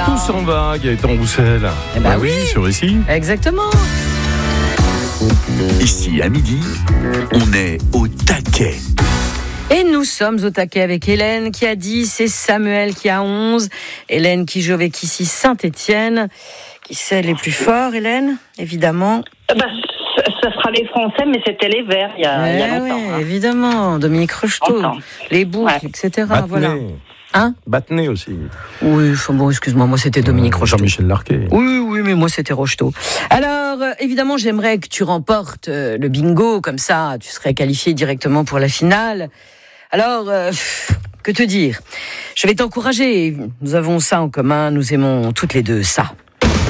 Tous en bas, Gaëtan Roussel. Eh ben oui. Sur ici. Exactement. Ici, à midi, on est au taquet. Et nous sommes au taquet avec Hélène qui a 10 et Samuel qui a 11. Hélène qui joue avec ici Saint-Étienne. Qui c'est les plus forts, Hélène, évidemment? Ça sera les Français, mais c'était les Verts il y a longtemps. Oui, évidemment. Dominique Rocheteau, les boucles, etc. Battenay. Voilà. Hein? Battenay aussi. Oui, bon, excuse-moi, moi c'était Dominique Rocheteau. Jean-Michel Larquet. Oui, mais moi c'était Rocheteau. Alors, évidemment, j'aimerais que tu remportes le bingo, comme ça, tu serais qualifié directement pour la finale. Alors, que te dire? Je vais t'encourager. Nous avons ça en commun, nous aimons toutes les deux ça.